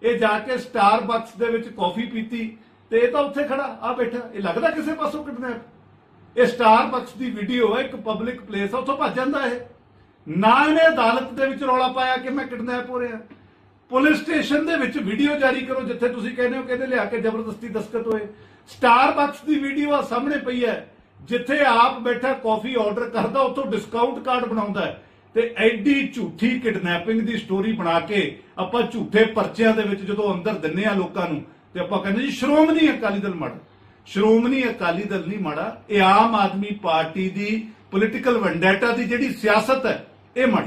ਇਹ ਜਾ ਕੇ ਸਟਾਰਬਕਸ ਦੇ ਵਿੱਚ ਕੌਫੀ ਪੀਤੀ ਤੇ ਇਹ ਤਾਂ ਉੱਥੇ ਖੜਾ ਆ ਬੈਠਾ, ਇਹ ਲੱਗਦਾ ਕਿਸੇ ਪਾਸੋਂ ਕਿਡਨੈਪ। ਇਹ ਸਟਾਰਬਕਸ ਦੀ ਵੀਡੀਓ ਹੈ, ਇੱਕ ਪਬਲਿਕ ਪਲੇਸ ਆ, ਉੱਥੋਂ ਭੱਜ ਜਾਂਦਾ ਇਹ। ਨਾ ਇਹਨੇ ਅਦਾਲਤ ਦੇ ਵਿੱਚ ਰੌਲਾ ਪਾਇਆ ਕਿ ਮੈਂ ਕਿਡਨੈਪ ਹੋ ਰਿਹਾ। ਪੁਲਿਸ ਸਟੇਸ਼ਨ ਦੇ ਵਿੱਚ ਵੀਡੀਓ ਜਾਰੀ ਕਰੋ ਜਿੱਥੇ ਤੁਸੀਂ ਕਹਿੰਦੇ ਹੋ ਕਿ ਇਹਦੇ ਲਿਆ ਕੇ ਜ਼ਬਰਦਸਤੀ ਦਸਤਖਤ ਹੋਏ। ਸਟਾਰਬਕਸ ਦੀ ਵੀਡੀਓ ਆ ਸਾਹਮਣੇ ਪਈ ਹੈ, ਜਿੱਥੇ ਆਪ ਬੈਠਾ ਕਾਫੀ ਆਰਡਰ ਕਰਦਾ, ਉੱਥੋਂ ਡਿਸਕਾਊਂਟ ਕਾਰਡ ਬਣਾਉਂਦਾ ਹੈ। ਤੇ ਐਡੀ ਝੂਠੀ ਕਿਡਨੈਪਿੰਗ ਦੀ ਸਟੋਰੀ ਬਣਾ ਕੇ ਆਪਾਂ ਝੂਠੇ ਪਰਚਿਆਂ ਦੇ ਵਿੱਚ ਜਦੋਂ ਅੰਦਰ ਦਿੰਨੇ ਆ ਲੋਕਾਂ ਨੂੰ, ਤੇ ਆਪਾਂ ਕਹਿੰਦੇ ਜੀ ਸ਼੍ਰੋਮਣੀ ਅਕਾਲੀ ਦਲ ਮਾੜਾ। ਸ਼੍ਰੋਮਣੀ ਅਕਾਲੀ ਦਲ ਨਹੀਂ ਮਾੜਾ, ਇਹ ਆਮ ਆਦਮੀ ਪਾर्टी ਦੀ पॉलिटिकल वेंडेटा ਦੀ ਜਿਹੜੀ सियासत है ये माड़ी।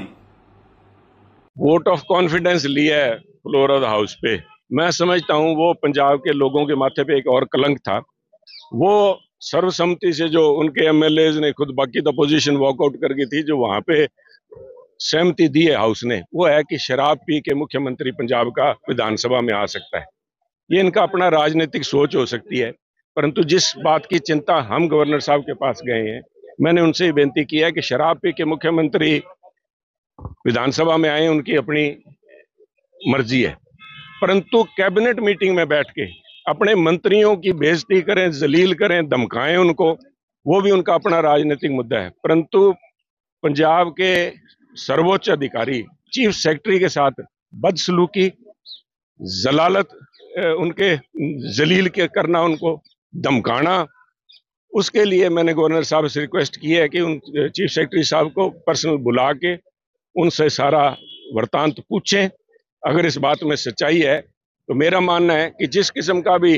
वोट ऑफ कॉन्फिडेंस लिया है फ्लोर ऑफ द हाउस पे, मैं समझता हूं वो पंजाब के लोगों के माथे पे एक और कलंक था। वो सर्वसम्मति से जो उनके एमएलएज ने खुद, बाकी तो अपोजिशन वॉकआउट कर गई थी, जो वहां पे सहमति दी है हाउस ने, वो है कि शराब पी के मुख्यमंत्री पंजाब का विधानसभा में आ सकता है। ये इनका अपना राजनीतिक सोच हो सकती है, परंतु जिस बात की चिंता हम गवर्नर साहब के पास गए हैं, मैंने उनसे बेनती की है कि शराब पी के मुख्यमंत्री विधानसभा में आए, उनकी अपनी मर्जी है, परंतु कैबिनेट मीटिंग में बैठ के अपने मंत्रियों की बेइज्जती करें, जलील करें, धमकाएं उनको, वो भी उनका अपना राजनीतिक मुद्दा है। परंतु पंजाब के सर्वोच्च अधिकारी चीफ सेक्रेटरी के साथ बदसलूकी, जलालत, उनके जलील के करना, उनको धमकाना, उसके लिए मैंने गवर्नर साहब से रिक्वेस्ट की है कि उन चीफ सेक्रेटरी साहब को पर्सनल बुला के उनसे सारा वृतांत पूछें। अगर इस बात में सच्चाई है तो मेरा मानना है कि जिस किस्म का भी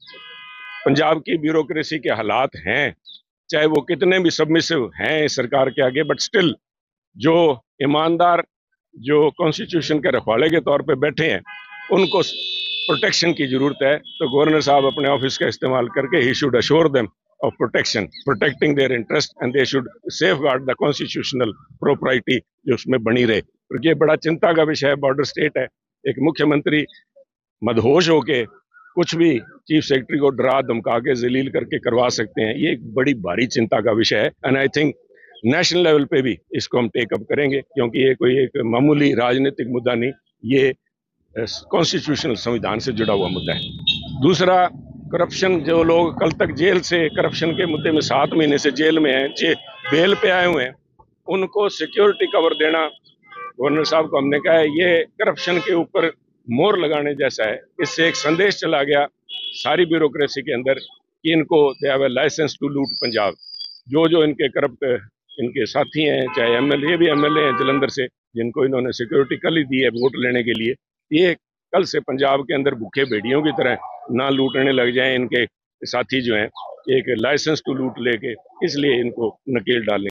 पंजाब की ब्यूरोक्रेसी के हालात हैं, चाहे वो कितने भी सबमिसिव हैं सरकार के आगे, बट स्टिल जो ईमानदार, जो कॉन्स्टिट्यूशन के रखवाले के तौर पे बैठे हैं, उनको प्रोटेक्शन की जरूरत है। तो गवर्नर साहब अपने ऑफिस का इस्तेमाल करके he should assure them of protection, protecting their interest, and they should safeguard the constitutional propriety जो उसमें बनी रहे। क्योंकि ये बड़ा चिंता का विषय है, बॉर्डर स्टेट है, एक मुख्यमंत्री मदहोश होके कुछ भी चीफ सेक्रेटरी को डरा धमका के जलील करके करवा सकते हैं। ये एक बड़ी भारी चिंता का विषय है, and I think national level पे भी इसको हम टेकअप करेंगे, क्योंकि ये कोई एक मामूली राजनीतिक मुद्दा नहीं, ये कॉन्स्टिट्यूशनल संविधान से जुड़ा हुआ मुद्दा है। दूसरा, करप्शन, जो लोग कल तक जेल से करप्शन के मुद्दे में 7 महीने से जेल में हैं, बेल पे आए हुए हैं, उनको सिक्योरिटी कवर देना, गवर्नर साहब को हमने कहा है ये करप्शन के ऊपर मोहर लगाने जैसा है। इससे एक संदेश चला गया सारी ब्यूरोक्रेसी के अंदर कि इनको they have a licence to लूट पंजाब। जो इनके करप्ट इनके साथी हैं, चाहे एमएलए, भी एमएलए हैं जलंधर से, जिनको इन्होंने सिक्योरिटी कल ही दी है वोट लेने के लिए, ये कल से पंजाब के अंदर भूखे भेड़ियों की तरह ना लूटने लग जाएं इनके साथी जो हैं, एक लाइसेंस टू लूट लेके, इसलिए इनको नकेल डालें।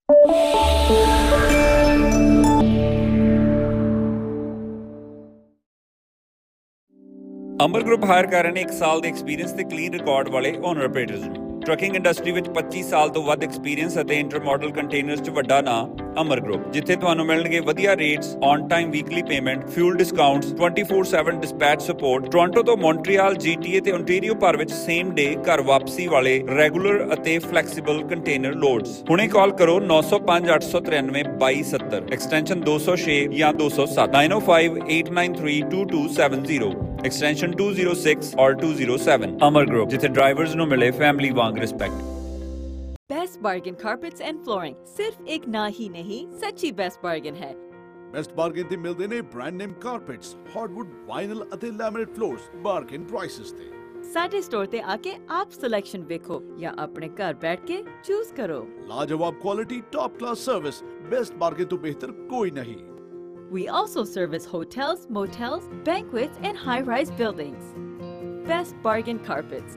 अमर ग्रुप हायर कर रहे ने 1 साल ਦੇ ਐਕਸਪੀਰੀਅੰਸ ਤੇ ਕਲੀਨ ਰਿਕਾਰਡ ਵਾਲੇ ਓਨਰ ਆਪਰੇਟਰਸ ਨੂੰ। ਟਰੱਕਿੰਗ ਇੰਡਸਟਰੀ ਵਿੱਚ 25 ਸਾਲ ਤੋਂ ਵੱਧ ਐਕਸਪੀਰੀਅੰਸ ਅਤੇ ਇੰਟਰ ਮਾਡਲ ਕੰਟੇਨਰਸ 'ਚ ਵੱਡਾ ਨਾਂ ਅਮਰ ਗਰੁੱਪ, ਜਿੱਥੇ ਤੁਹਾਨੂੰ ਮਿਲਣਗੇ ਵਧੀਆ rates, on time weekly payment, fuel discounts, 24/7 dispatch support, Toronto ਤੋਂ ਮੌਂਟਰੀਅਲ, GTA ਤੇ ਓਨਟਾਰੀਓ ਭਰ ਵਿੱਚ ਸੇਮ ਡੇ ਘਰ ਵਾਪਸੀ ਵਾਲੇ ਰੈਗੂਲਰ ਅਤੇ ਫਲੈਕਸੀਬਲ ਕੰਟੇਨਰ ਲੋਡਸ। ਹੁਣੇ ਕਾਲ ਕਰੋ 905 893 2270, ਐਕਸਟੈਂਸ਼ਨ 206 ਜਾਂ 207, 9058932270, एक्सटेंशन 206 और 207। अमर ग्रुप, जिथे ड्राइवर्स नु मिले family Wang respect. Best bargain carpets and flooring सिर्फ एक ना ही नहीं, सच्ची बेस्ट बार्गेन है। बेस्ट बार्गेन ते मिलदे ने brand name carpets, hardwood, vinyl ਅਤੇ ਲੈਮੀਨੇਟ ਫਲੋਰਸ ਬਾਰਗੇਨ ਪ੍ਰਾਈसेस ਤੇ। ਸਾਡੇ ਸਟੋਰ ਤੇ ਆਕੇ ਆਪ ਸਿਲੈਕਸ਼ਨ ਵੇਖੋ ਜਾਂ ਆਪਣੇ ਘਰ ਬੈਠ ਕੇ ਚੂਜ਼ ਕਰੋ। ਲਾਜਵਾਬ quality, ਟॉप class service, best bargain ਤੋਂ ਬਿਹਤਰ ਕੋਈ ਨਹੀਂ। We also service hotels, motels, banquets, and high-rise buildings. Best Bargain Carpets,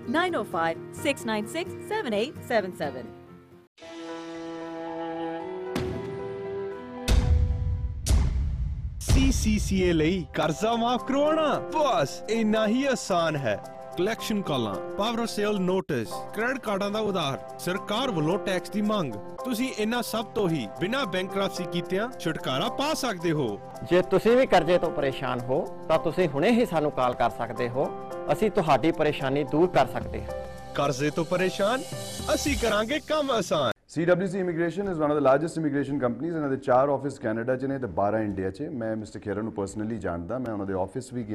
905-696-7877. CCCA ਲਈ ਕਰਜ਼ਾ ਮਾਫ ਕਰਵਾਉਣਾ ਬਸ ਇੰਨਾ ਹੀ ਆਸਾਨ ਹੈ। ਕਲੈਕਸ਼ਨ ਕਾਲਾਂ, ਪਾਵਰ ਸੇਲ ਨੋਟਿਸ, ਕ੍ਰੈਡਿਟ ਕਾਰਡਾਂ ਦਾ ਉਧਾਰ, ਸਰਕਾਰ ਵੱਲੋਂ ਟੈਕਸ ਦੀ ਮੰਗ, ਤੁਸੀਂ ਇਹਨਾਂ ਸਭ ਤੋਂ ਹੀ ਬਿਨਾਂ ਬੈਂਕਰਪਸੀ ਕੀਤਿਆਂ ਛੁਟਕਾਰਾ ਪਾ ਸਕਦੇ ਹੋ। ਜੇ ਤੁਸੀਂ ਵੀ ਕਰਜ਼ੇ ਤੋਂ ਪਰੇਸ਼ਾਨ ਹੋ ਤਾਂ ਤੁਸੀਂ ਹੁਣੇ ਹੀ ਸਾਨੂੰ ਕਾਲ ਕਰ ਸਕਦੇ ਹੋ, ਅਸੀਂ ਤੁਹਾਡੀ ਪਰੇਸ਼ਾਨੀ ਦੂਰ ਕਰ ਸਕਦੇ ਹਾਂ। ਕਰਜ਼ੇ ਤੋਂ ਪਰੇਸ਼ਾਨ, ਅਸੀਂ ਕਰਾਂਗੇ ਕੰਮ ਆਸਾਨ। CWC Immigration is one of the largest immigration companies, ਇਹਨਾਂ ਦੇ 4 ਆਫਿਸ ਕੈਨੇਡਾ 'ਚ ਨੇ ਤੇ 12 ਇੰਡੀਆ 'ਚ। ਮੈਂ ਮਿਸਟਰ ਖੇਰਾ ਨੂੰ ਪਰਸਨਲੀ ਜਾਣਦਾ, ਮੈਂ ਉਹਨਾਂ ਦੇ ਆਫਿਸ ਵੀ